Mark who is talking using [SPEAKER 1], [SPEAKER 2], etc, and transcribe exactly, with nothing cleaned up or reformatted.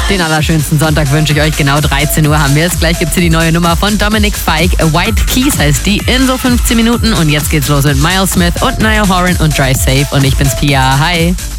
[SPEAKER 1] Den allerschönsten Sonntag wünsche ich euch. Genau dreizehn Uhr haben wir es. Gleich gibt es hier die neue Nummer von Dominic Fike. A White Keys heißt die. In so fünfzehn Minuten. Und jetzt geht's los mit Miles Smith und Niall Horan und Drive Safe. Und ich bin's Pia. Hi.